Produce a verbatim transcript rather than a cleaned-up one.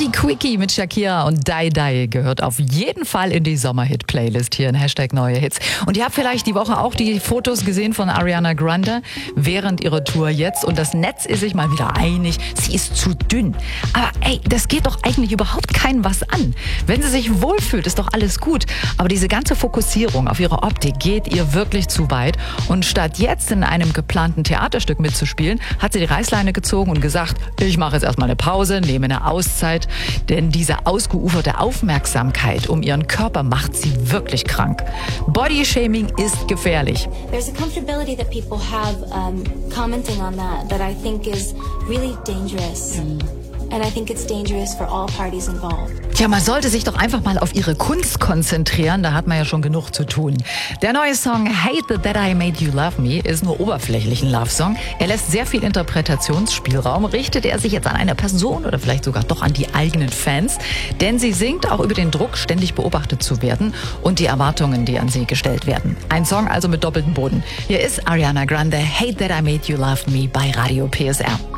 Quickie Quickie mit Shakira und Die Die gehört auf jeden Fall in die Sommerhit-Playlist hier in Hashtag Neue Hits. Und ihr habt vielleicht die Woche auch die Fotos gesehen von Ariana Grande während ihrer Tour jetzt. Und das Netz ist sich mal wieder einig, sie ist zu dünn. Aber ey, das geht doch eigentlich überhaupt keinem was an. Wenn sie sich wohlfühlt, ist doch alles gut. Aber diese ganze Fokussierung auf ihre Optik geht ihr wirklich zu weit. Und statt jetzt in einem geplanten Theaterstück mitzuspielen, hat sie die Reißleine gezogen und gesagt, ich mache jetzt erstmal eine Pause, nehme eine Auszeit. Denn diese ausgeuferte Aufmerksamkeit um ihren Körper macht sie wirklich krank. Bodyshaming ist gefährlich. There's a comfortability that people have um, commenting on that that I think is really dangerous. Mm. And I think it's dangerous for all parties involved. Tja, man sollte sich doch einfach mal auf ihre Kunst konzentrieren, da hat man ja schon genug zu tun. Der neue Song Hate That I Made You Love Me ist nur oberflächlich ein Love-Song. Er lässt sehr viel Interpretationsspielraum. Richtet er sich jetzt an eine Person oder vielleicht sogar doch an die eigenen Fans? Denn sie singt auch über den Druck, ständig beobachtet zu werden und die Erwartungen, die an sie gestellt werden. Ein Song also mit doppeltem Boden. Hier ist Ariana Grande, Hate That I Made You Love Me bei Radio P S R.